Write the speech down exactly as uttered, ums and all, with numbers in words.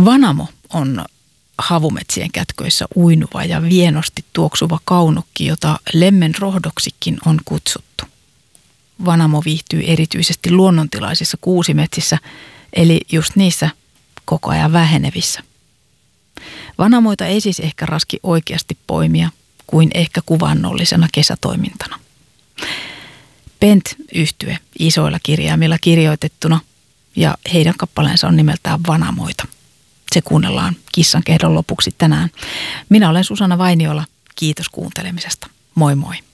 Vanamo on havumetsien kätköissä uinuva ja vienosti tuoksuva kaunokki, jota lemmenrohdoksikin on kutsuttu. Vanamo viihtyy erityisesti luonnontilaisissa kuusimetsissä, eli just niissä koko ajan vähenevissä. Vanamoita ei siis ehkä raski oikeasti poimia kuin ehkä kuvannollisena kesätoimintana. Pent-yhtye isoilla kirjaimilla kirjoitettuna ja heidän kappaleensa on nimeltään Vanamoita. Se kuunnellaan Kissan kehdon lopuksi tänään. Minä olen Susanna Vainiola. Kiitos kuuntelemisesta. Moi moi.